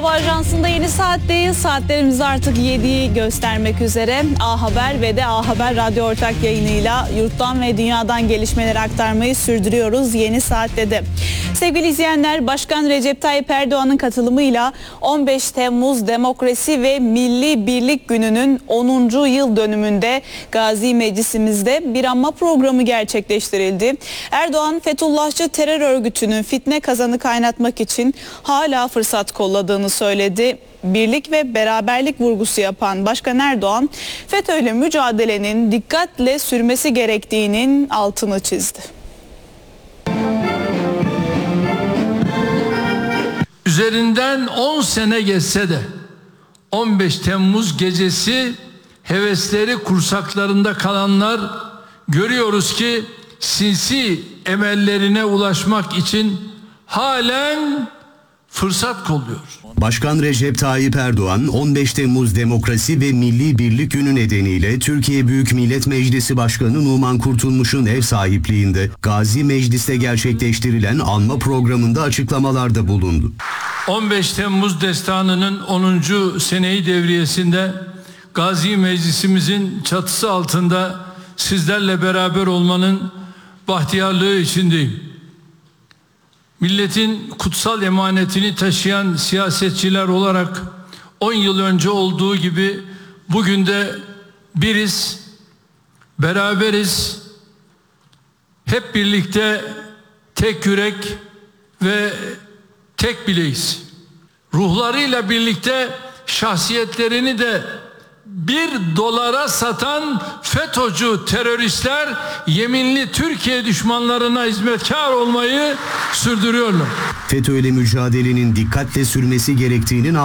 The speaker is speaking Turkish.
Hava Ajansı'nda yeni saatteyiz. Saatlerimiz artık 7'yi göstermek üzere. A Haber ve de A Haber Radyo ortak yayınıyla yurttan ve dünyadan gelişmeleri aktarmayı sürdürüyoruz yeni saatte de. Sevgili izleyenler, Başkan Recep Tayyip Erdoğan'ın katılımıyla 15 Temmuz Demokrasi ve Milli Birlik Günü'nün 10. yıl dönümünde Gazi Meclisimizde bir anma programı gerçekleştirildi. Erdoğan, Fethullahçı terör örgütünün fitne kazanı kaynatmak için hala fırsat kolladığını söyledi. Birlik ve beraberlik vurgusu yapan Başkan Erdoğan, FETÖ'yle mücadelenin dikkatle sürmesi gerektiğinin altını çizdi. Üzerinden 10 sene geçse de 15 Temmuz gecesi hevesleri kursaklarında kalanlar görüyoruz ki sinsi emellerine ulaşmak için halen fırsat kolluyor. Başkan Recep Tayyip Erdoğan 15 Temmuz Demokrasi ve Milli Birlik Günü nedeniyle Türkiye Büyük Millet Meclisi Başkanı Numan Kurtulmuş'un ev sahipliğinde Gazi Meclis'te gerçekleştirilen anma programında açıklamalarda bulundu. 15 Temmuz destanının 10. seneyi devriyesinde Gazi Meclisimizin çatısı altında sizlerle beraber olmanın bahtiyarlığı içindeyim. Milletin kutsal emanetini taşıyan siyasetçiler olarak 10 yıl önce olduğu gibi bugün de biriz, beraberiz, hep birlikte tek yürek ve tek bileğiz. Ruhlarıyla birlikte şahsiyetlerini de $1 satan FETÖ'cü teröristler yeminli Türkiye düşmanlarına hizmetkar olmayı sürdürüyorlar. FETÖ'yle mücadelenin dikkatle sürmesi gerektiğinin